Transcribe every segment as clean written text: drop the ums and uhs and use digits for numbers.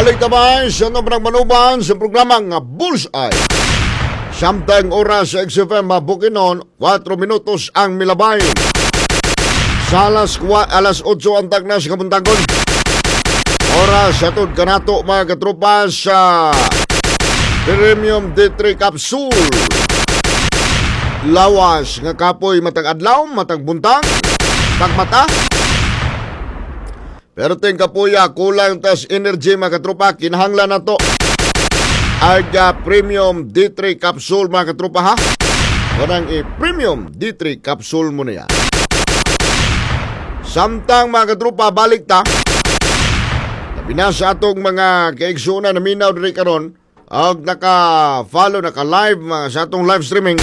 Balik naman sa nombrang manuban sa programang Bullseye. Samtang oras sa XFM Bukidnon, 4 minutos ang milabay. Sa alas 8 ang tagna sa Kabuntagon. Oras sa tod kanato mga katropa sa Premium D3 Capsule. Lawas nga kapoy matag adlaw, matag buntag, tagmata. Pero ting kapuya, kulang tas energy mga katropa, kinahanglan na to. Aga Premium D3 Capsule mga katropa ha. Warang Premium D3 Capsule mo na yan. Samtang mga katropa, balik ta. Labi na sa atong mga kaigsunan na minaw diri karon, og naka-follow, naka-live sa atong live streaming.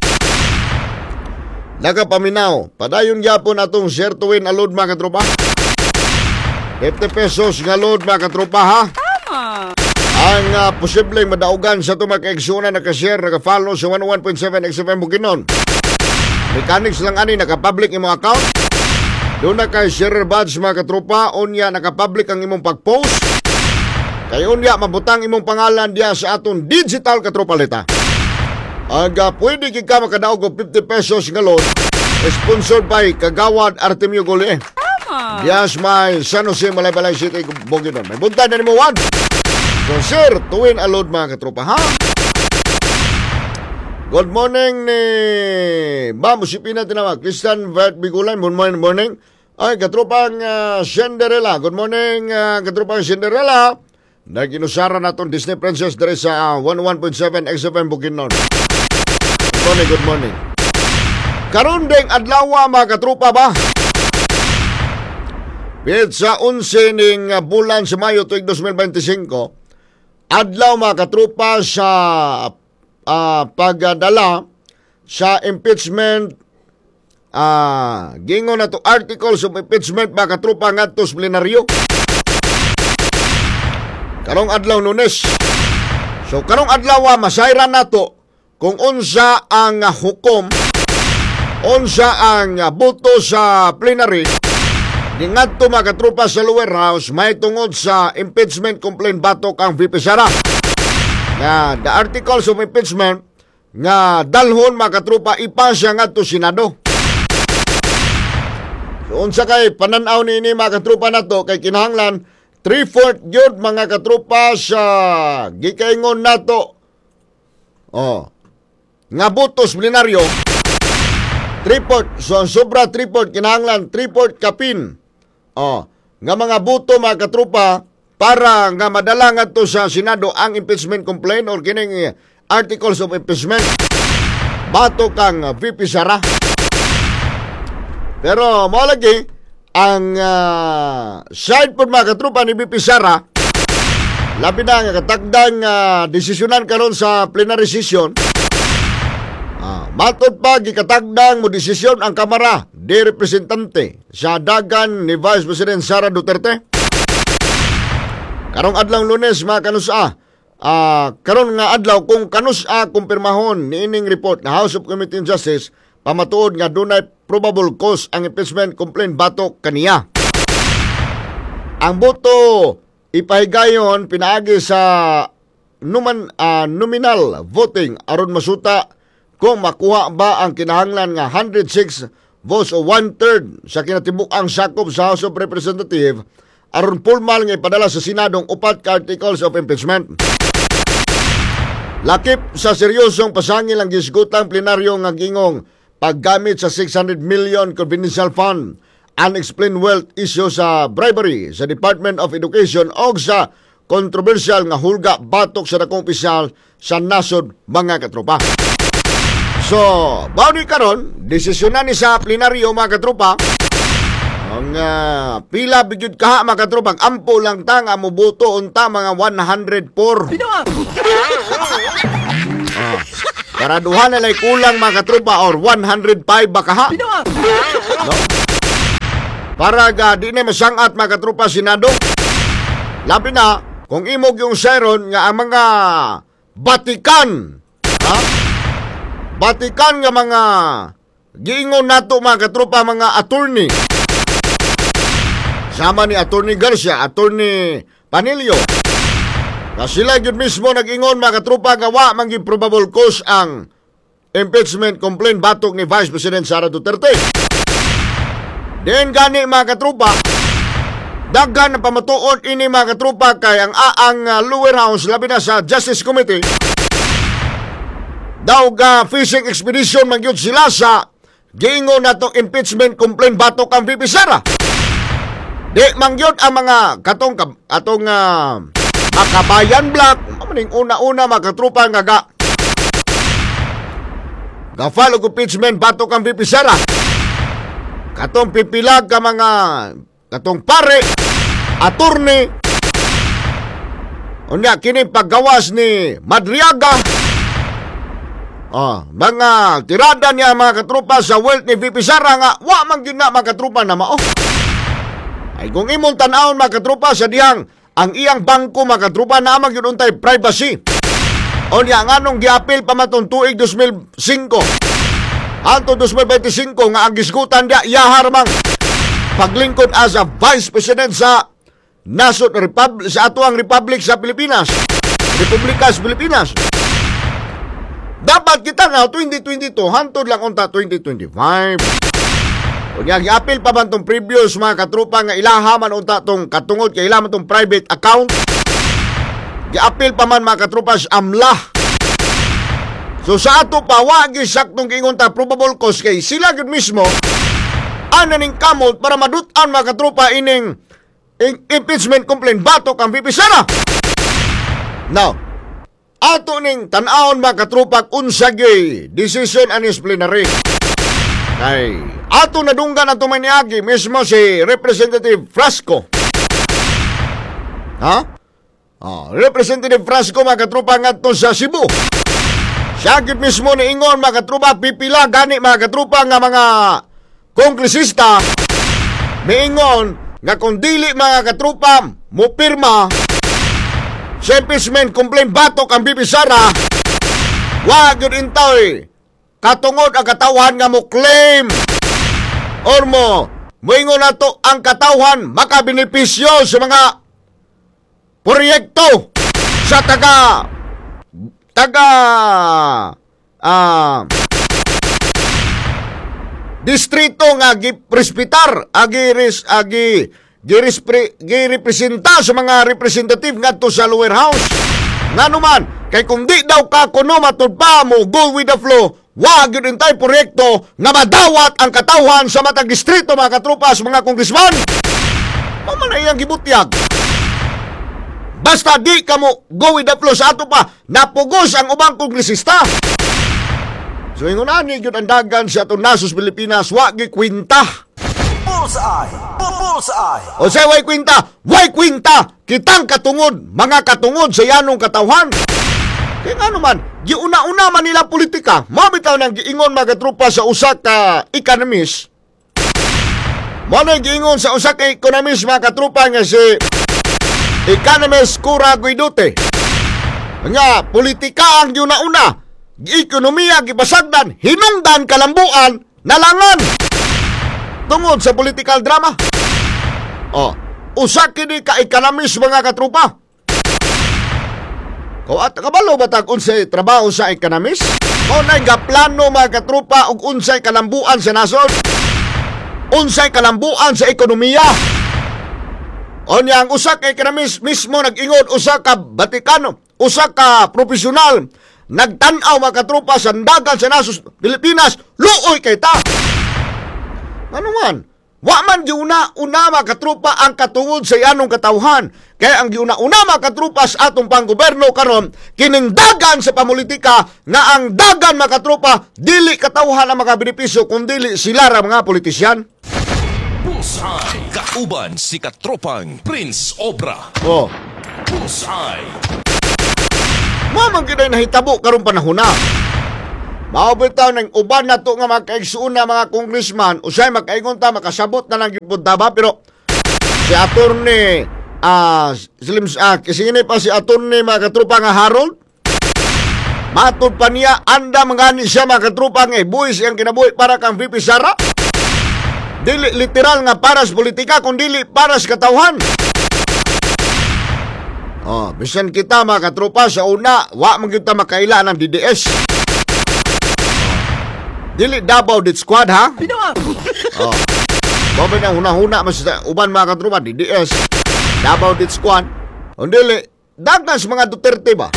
Nakapaminaw, padayon gyapon atong share to win alod mga katropa. 50 pesos nga load mga katropa ha. Tama. Ang posibleng madaugan sa itong mga kaigsunan naka-share, naka-follow sa 101.7 XFM Bukidnon. Mechanics lang ani, naka-public imong account. Doon na kay share badge mga katropa, unya naka-public ang imong pag-post. Kay unya mabutang imong pangalan diya sa aton digital katropa leta. Pwede ka makadaog og 50 pesos nga load. Sponsored by Kagawad Artemio Gole. Yes, my San Jose, Malaybalay City, Bukidnon. May bunta na ni mo, one. So, sir, tuwin alod mga katropa, ha? Good morning ni Ma'am Usipina tinawag. Christian Vert Bigulan, good morning. Ay, katropang Cinderella. Good morning, katropang Cinderella. Nag-inusara na itong Disney Princess dari sa 101.7 XFM Bukidnon. Good morning. Karon ding adlaw mga katropa ba? Sa 11 ning bulan sa Mayo tuig 2025, adlaw mga katropa sa pagdala sa impeachment, gingon na to articles of impeachment mga katropa ngadto sa plenaryo. Karong adlaw Lunes. So karong adlaw masayran nato kung unsa ang hukom, unsa ang boto sa plenary. Dingadto mga katropa sa lower house, may tungod sa impeachment complaint batok ang VP Sara. Nga, the articles of impeachment nga dalhon mga katropa ipasya ngadto Senado. So, unsa kay pananaw ni ini mga katropa nato kay kinahanglan 3/4 gyud mga katropa sa gikaingon nato. Nga botos plenaryo 3/4, so ang sobra 3/4 kinahanglan 3/4 kapin. Nga mga boto mga katropa para nga madala ngadto sa Senado ang impeachment complaint or kining articles of impeachment bato kang VP Sara. Pero mo lagi ang side po mga katropa ni VP Sara, labi na nga katagdang desisyonan karon sa plenary session. Matod pa gikatagdang mo desisyon ang Kamara de Representante sa dagan ni Vice President Sara Duterte. Karong adlaw Lunes mga kanusa, karon nga adlaw kung kanusa kumpirmahon niining report na House of Committee on Justice pamatuod nga dunay probable cause ang impeachment complaint batok kaniya. Ang boto ipahigayon pinaagi sa nominal voting aron masuta kung makuha ba ang kinahanglan nga 106 votes o 1/3 sa kinatibuk-ang sakop sa House of Representatives aron formal nga ipadala sa Senadong upat ka articles of impeachment. Lakip sa seryosong pasangil ang gisgutang plenaryo nga gingong paggamit sa 600 million confidential fund, unexplained wealth issue sa bribery sa Department of Education o sa controversial nga hulga batok sa dakong opisyal sa nasod mga katropa. So, bawdi karon, desisyonan ni sa plenaryo mga katropa, ang pila bigyud kaha mga katropa, ampo lang ta nga moboto unta mga 104. Para duha na lay kulang mga katropa or 105 ba kaha? No? Para di na masangat mga katropa Senado. Labi na, kung imog yung siron nga ang mga Batikan, Batikan nga mga giingon nato mga katropa mga attorney. Sama ni Attorney Garcia, Attorney Panilio, Na sila yun mismo nag-ingon mga katropa nga wa mangying probable cause ang impeachment complaint batok ni Vice President Sara Duterte. Then gani mga katropa, daghan na pamatuod ini mga katropa kay ang lower house labi na sa Justice Committee daw ga fishing expedition man gyud sila sa giingon natong impeachment complaint batok ang VP Sara. Di man gyud ang mga atong Makabayan Black maning una-una mga katropa nga ga file og impeachment batok ang VP Sara. Katong pipilag ka mga katong pare, attorney, unya kini paggawas ni Madriaga, mga tirada niya mga katropa sa wealth ni VP Sara nga, wa man gina mga katropa na mao. Ay kung imong tan-awon mga katropa sa diyang, ang iyang bangko mga katropa na amang yun untay privacy. Unya nga nung giapil pa matong tuig 2005, Anto 2025 nga ang gisgutan dia iyahar mang paglingkod as a Vice President sa sa atuang Republic sa Pilipinas. Republika sa Pilipinas. Dapat kita nga 2022 hantod lang unta 2025. Unya giapil pa man tong previous mga katropa nga ilaha man unta tong katungod kay ilaha man tong private account. Giapil pa man mga katropa sa AMLA. So sa ato pa, wagi saktong ingon ta probable cause kay sila gud mismo ananing kamot para madutan mga katropa ining impeachment complaint batok ang VP Sara. Now, ato ning tan-awon mga katropa unsa gyud decision and disciplinary. Kay ato nadunggan ato maniagi mismo si Representative Frasco. Representative Frasco mga katropa ngadto sa Cebu. Siya gid mismo ni ingon mga katropa pipila gani mga katropa nga mga kongresista miingon nga kung dili mga katropa mo pirma sa impeachment complaint batok ang VP Sara, wa gyud intoy katungod ang katawhan nga mo claim or moingon nato ang katawhan makabenepisyo sa mga proyekto sa taga distrito nga giprespitar girepresenta sa mga representative ngadto sa lower house. Nganuman kay kung di daw ka kuno matud pa mo go with the flow, wa gyud intay proyekto nga madawat ang katawhan sa matag distrito mga katropa sa mga congressman. Mao man iyang gibutyag. Basta di ka mo go with the flow sa ato pa, napugos ang ubang kongresista. So ingunani gyud ang dagan sa atong nasos Pilipinas, wa gi kwinta. Bullseye! O say way kwinta, kitang katungod, mga katungod sa yanong katawhan. Kaya nga naman, giuna-una man nila politika, mabitaw nang giingon mga trupa sa usa ka economist. Mano giingon sa usa ka economist mga katrupa nga si Economist Cura Guidote. Nga, politika ang yuna-una, ekonomiya gibasagdan, hinungdan kalambuan, nalangan. Tungod sa political drama. Usa kini ka economist mga katrupa. Kabalo ba tag unsay trabaho sa economist? Mao nay gaplano mga katrupa og unsay kalambuan sa nasod. Unsay kalambuan sa ekonomiya. Onya ang usa ka economist mismo nag-ingon, usa ka Batikano, usa ka profesional nagtan-aw mga katrupa sa dagat sa nasos Pilipinas, luoy kay ta. Ano man? Wa man giuna-una mga katrupa ang katungod sa yanong katawhan. Kaya ang giuna-una mga katrupa sa atong panggoberno karon kining dagan sa pamulitika nga ang dagan mga katrupa dili katawhan ang mga benepisyo kundi sila ra mga politisyan. Bullseye! Kauban si katropang Prince Obra. Bullseye! Mamang kinay nahitabo karong panahon na. Maubitaw ng uban na to nga makaigsuuna mga congressman, usay makaingon ta makasabot na lang gipud ba, pero si attorney kasi pa si attorney mga katrupa nga Harold, matod pa niya anda mangani siya mga katrupa nga ibuhi siyang kinabuhi para kang VP Sara. Dili literal nga para sa politika kundi para sa katawhan. Bisan kita mga katropa sa una, wa man kita makaila ng DDS. Dili Davao dit squad ha. Babe na huna-huna mas uban mga katropa DDS. Davao dit squad. Dili dagan sa mga Duterte ba?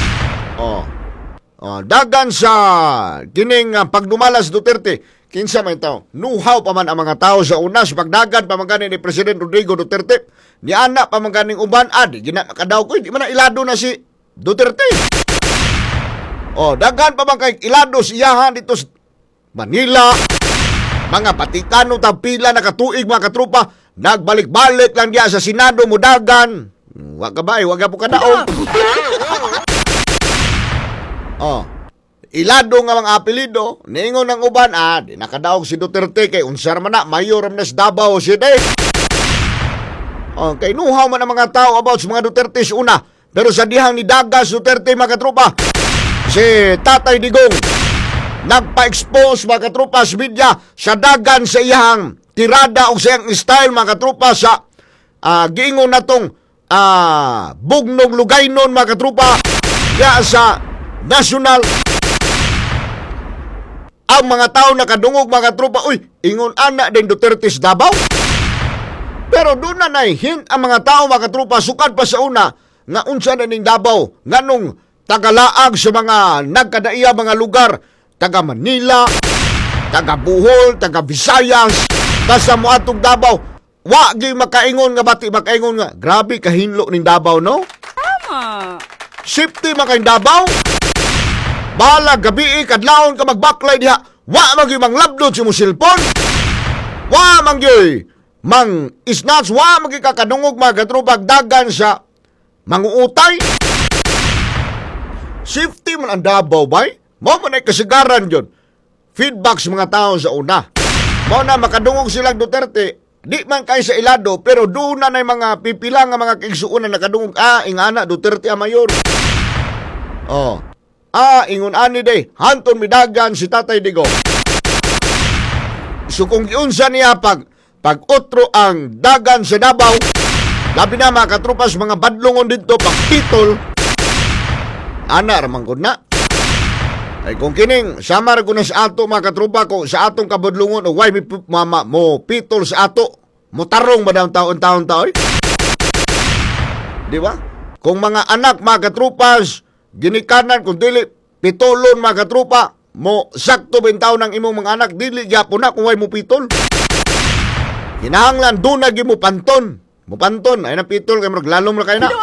Dagan sa kining pagdumalas Duterte. Kinsa may tao, nuhaw pa man ang mga tao sa una sa pagdagan pamangganin ni President Rodrigo Duterte. Ni anak pamangganing uban, di gina makadaw ko, di man na ilado na si Duterte. Dagan pa man kay ilado siyahan dito sa Manila. Mga Batikano pila na katuig mga katrupa, nagbalik-balik lang diya sa Senado mo dagan. Wa ka ba, wag po kadaog. Ilado nga mga apelido, ningon ng uban, di nakadaog si Duterte kay unsar man na, mayor ng Davao City. Kay nuhaw man ang mga tao about sa mga Duterte sa una. Pero sa dihang ni Dagas Duterte mga katropa, si Tatay Digong, nagpa-expose mga katropa sa media sa dagan sa iyang tirada o sa iyang style mga katropa sa giingon na tong bugnog lugaynon mga katropa ya sa national. Ang mga tao nakadungog mga tropa, ingon ana din Duterte sa Davao. Pero doon na hint ang mga tao mga tropa, sukad pa sa una, nga unsa na ning Davao, nga nung tagalaag sa mga nagkadaiya mga lugar, taga Manila, taga Bohol, taga Visayas, basta mo atong Davao, wa gi makaingon nga bati makaingon nga, grabe kahinlo ning Davao no? Tama. Safety makain Davao. Bala gabi kadlawon ka magbaklay diha. Wa magyoy manglabdot si mo cellphone. Wa magyoy mang snatch, wa magyoy kakadungog mga katropa dagan sa manguutay. Safety man ang Davao bay. Mo man ay kasigaran yon. Feedback sa mga tao sa una. Mo na makadungog silang Duterte. Di man kay sa ilado pero doon na mga pipila nga mga kaigsuonan nakadungog ingana Duterte ang mayor. Ingon ani day, hanton midagan si Tatay Digong. So kung giunsa niya pag-otro ang dagan sa Davao, labi na mga katrupas, mga badlongon dito, pagpitol, ana ramang ko na. Ay kung kining, samar ko na sa ato mga katrupa ko, sa atong kabadlongon, o why mama mo pitol sa ato, mo tarong ba daw taon-taon taoy? Di ba? Kung mga anak mga katrupas, ginikanan kung dili pitolon mga katrupa mo sakto bentaw ng imong mga anak dili gyapon na kung way mo pitol. Kinahanglan do na gi mo panton ay na pitol kay murag lalom ra kay na.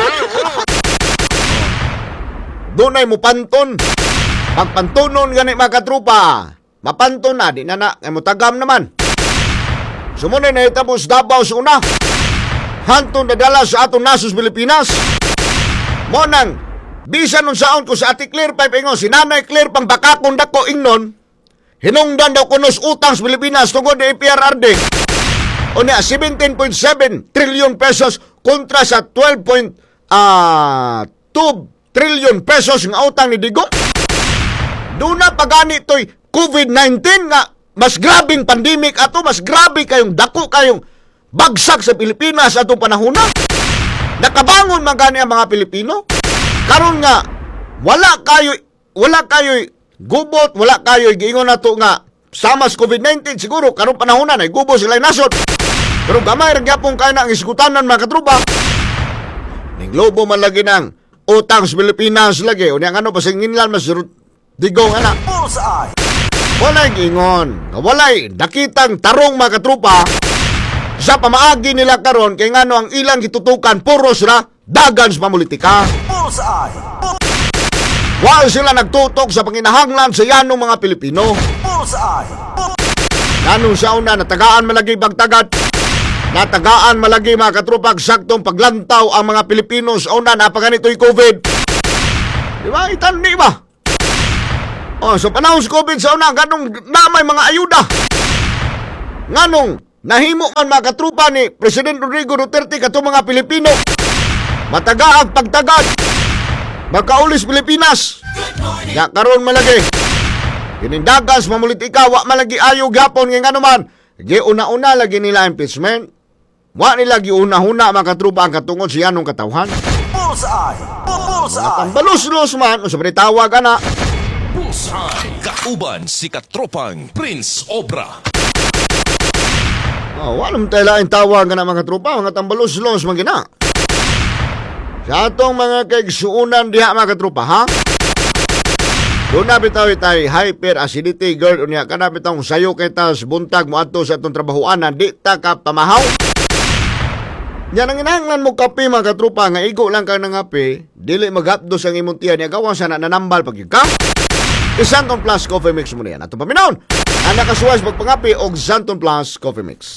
Do na mo panton. Pagpantonon gani mga katrupa mapanton na di na kay mo tagam naman. Sumunod na itapos Davao sa una. Hanton nadala sa atong nasus Pilipinas. Mo nang bisan nun saon ko sa ati Claire Pipe ingon, si Nanay Claire pang bakakon dako ingnon, hinungdan daw kunos utang sa Pilipinas tungod ni PRRD. O niya, 17.7 trillion pesos kontra sa 12.2 trillion pesos ng utang ni Digong. Doon na pagani to'y COVID-19 nga, mas grabing pandemic ato, mas grabe kayong dako kayong bagsak sa Pilipinas atong panahon na. Nakabangon man gani ang mga Pilipino. Karon nga wala kayo gubot, wala kayo giingon nato nga sama sa COVID-19 siguro karon panahonan ay gubo sila nasod. Pero gamay ra gyapon kay na ang iskutanan mga katrupa. Ning lobo man lagi nang utang sa Pilipinas lagi. Unya ano pasinginlan mas Digong ana. Walay giingon, walay nakitang tarong mga katrupa sa pamaagi nila karon kay ngano ang ilang gitutukan puro sila dagan sa politika. Wala sila nagtutok sa panginahanglan sa yanong mga Pilipino. Ganun sa una, natagaan malagi pagtagad. Natagaan malagi mga katrupag saktong paglantaw ang mga Pilipino sa una napaganito'y COVID. Di ba? Itan, di ba? So panahon sa COVID sa una, ganong namay mga ayuda. Nganong nahimo man mga katrupa ni President Rodrigo Duterte katong mga Pilipino. Matagaag pagtagad. Magkaulis Pilipinas. Ya karon malagi. Kinindagas mamulitika wa malagi ayo gyapon nga naman. Gi una-una lagi nila impeachment. Wa nila gi una-huna mga katrupa ang katungod sa yanong katawhan. Bullseye! Bullseye! Tambalos-los man, usap ni tawag ana. Bullseye. Kauban si Katropang Prince Obra. Walang tayo laing tawag na mga tropa, mga tambalos-los man gina. Sa atong mga kaigsuunan diha mga tropa, ha? Doon na bitaw tayo hyperacidity girl unya ka na bitaw sayo kay tas buntag mo adto sa atong trabahoanan di ta ka pamahaw. Yan ang inahanglan mo kape mga katropa nga igo lang ka ng kape dili magapdos ang imong tiyan niya gawa sa nanambal pag ka. Santon Plus Coffee Mix mo na yan. Ato paminaon ang nakasuwas magpangapi og Santon Plus Coffee Mix.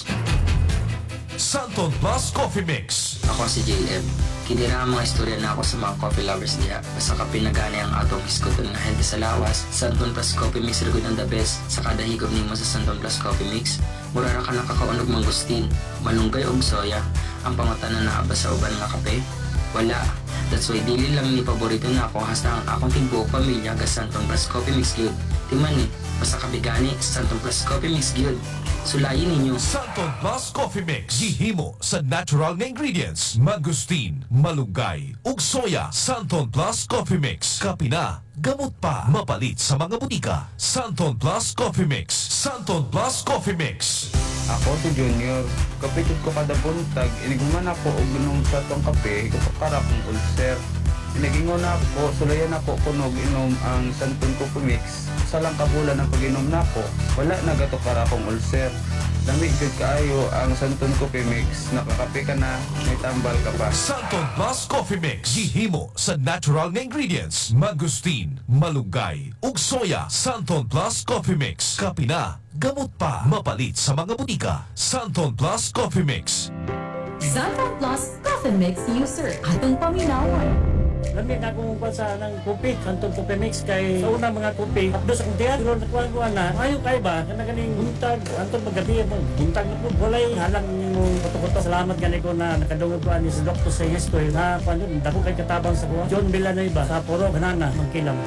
Santon Plus Coffee Mix. Ako si JM. Kinira ang mga istorya na ako sa mga coffee lovers diya. Basta ka pinagani ang atong iskoton na healthy sa lawas. Santon Plus Coffee Mix rin ang the best. Sa kada higop nimo sa Santon Plus Coffee Mix, mura ra ka ng kakaunog mangustin, malunggay og soya. Ang pangutanan na aba sa uban nga kape? Wala. That's why dili lang ni paborito na ako hasta ang akong tibuok pamilya ga Santon Plus Coffee Mix Good. Timan ni, basta kabigani sa Santon Plus Coffee Mix Good. Sulayin ninyo. Santon Plus Coffee Mix. Gihimo sa natural na ingredients. Mangustin, malunggay, ug soya. Santon Plus Coffee Mix. Kapina, gamot pa. Mapalit sa mga butika. Santon Plus Coffee Mix. Santon Plus Coffee Mix. Ako si Junior, kapitid ko kada buntag, iniguman ako og inom sa tong kape, kapakara kong ulcer. Pinagingon ako, sulayan ako kunog inom ang Santon Coffee Mix. Sa lang kabulan ng pag-inom nako, wala na gato kara kong ulcer. Lamig gud kaayo ang Santon Coffee Mix, nakakape ka na, may tambal ka pa. Santon Plus Coffee Mix. Gihimo sa natural na ingredients. Mangustin, malunggay, ug soya. Santon Plus Coffee Mix. Kapina, gamot pa. Mapalit sa mga butika. Santon Plus Coffee Mix. Santon Plus Coffee Mix User. Atong paminawan. Lamig akong kuha sa ng kopi, Santon Coffee Mix kay sa unang mga kopi. Tapos ang tiyan, pero nakuha na, ayaw kayo ba? Kana ganing buntag, anton magabi mo. Buntag na po, walay halang yung koto-koto. Salamat gani ko na nakadungog ko ani sa Dr. Sayes ko. Na paano, dako kay katabang sa kuha. John Villanueva sa Puro, Banana, Magkilang.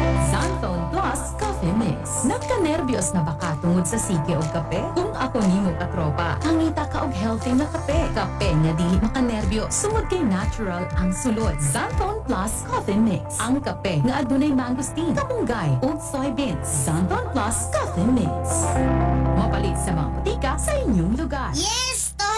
Santon Plus Coffee Mix. Nagka-nervyos na baka tungod sa sige o kape? Kung ako nimo katropa, hangita ka og healthy na kape. Kape nga dili makanerbyo, sumod kay natural ang sulod. Santon Plus Coffee Mix. Ang kape nga adunay mangustin, kamunggay ug soybeans. Santon Plus Coffee Mix. Mapalit sa mga butika sa inyong lugar. Yes!